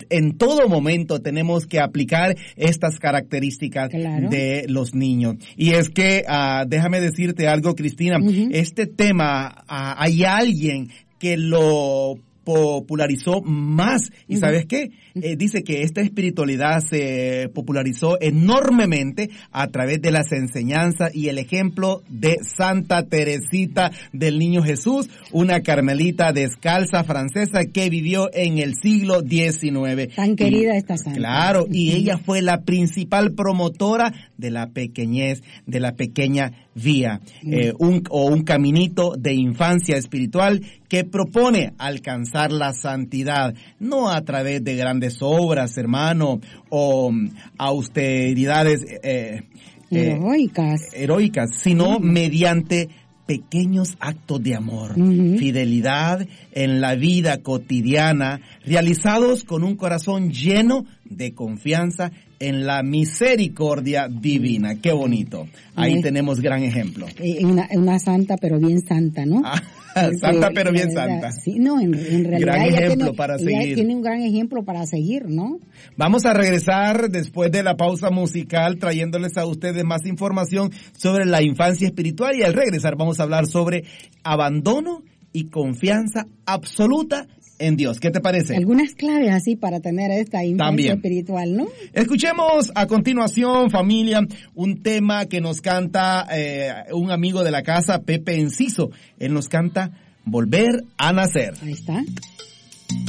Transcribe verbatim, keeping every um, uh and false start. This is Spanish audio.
en todo momento tenemos que aplicar estas características claro. de los niños. Y es que, uh, déjame decirte algo, Cristina, uh-huh. este tema, uh, hay alguien que lo popularizó más. ¿Y uh-huh. sabes qué? Eh, dice que esta espiritualidad se popularizó enormemente a través de las enseñanzas y el ejemplo de Santa Teresita del Niño Jesús, una carmelita descalza francesa que vivió en el siglo diecinueve. Tan querida y, esta santa. Claro, y ella fue la principal promotora de la pequeñez, de la pequeña vía, mm. eh, un, o un caminito de infancia espiritual que propone alcanzar la santidad, no a través de grandes obras, hermano, o um, austeridades eh, heroicas, eh, heroicas, sino mm. mediante pequeños actos de amor, uh-huh. fidelidad en la vida cotidiana, realizados con un corazón lleno de confianza en la misericordia divina. Qué bonito. Ahí eh, tenemos gran ejemplo. Una, una santa, pero bien santa, ¿no? Ah, santa, pero bien verdad, santa. Sí, no, en, en realidad gran ella ejemplo tiene, para ella seguir. tiene un gran ejemplo para seguir, ¿no? Vamos a regresar después de la pausa musical trayéndoles a ustedes más información sobre la infancia espiritual, y al regresar vamos a hablar sobre abandono y confianza absoluta en Dios. ¿Qué te parece? Algunas claves así para tener esta infancia También. espiritual, ¿no? Escuchemos a continuación, familia, un tema que nos canta eh, un amigo de la casa, Pepe Enciso. Él nos canta Volver a Nacer. Ahí está.